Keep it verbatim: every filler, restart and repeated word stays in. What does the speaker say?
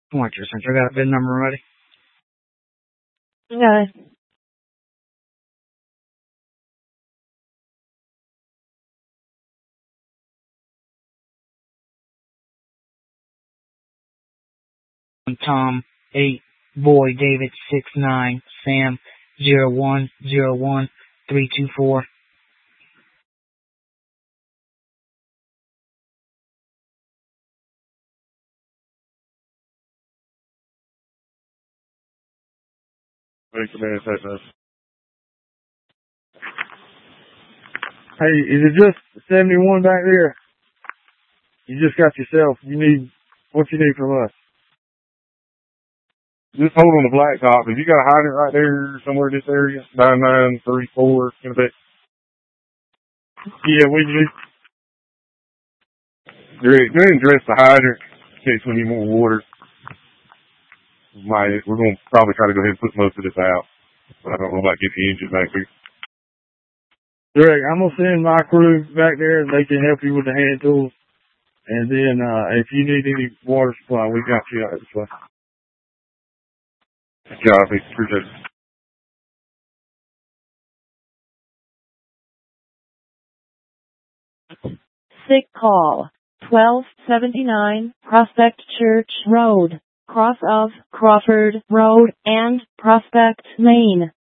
Come on, Tristan. I got a VIN number ready. Okay. Tom eight, boy David six nine, Sam zero one zero one three two four. Thanks for being safe, Hey, is it just seventy-one back there? You just got yourself. You need, what you need from us? Just hold on the blacktop. If you got a hydrant right there somewhere in this area, nine nine three four, in a bit. Yeah, we do. Greg, go ahead and dress the hydrant in case we need more water. Might, we're going to probably try to go ahead and put most of this out. But I don't know about getting the engine back here. Greg, I'm going to send my crew back there and they can help you with the hand tools. And then, uh, if you need any water supply, we got you out this way. Copy. Appreciate it. Sick call. twelve seventy-nine Prospect Church Road, cross of Crawford Road and Prospect, Maine.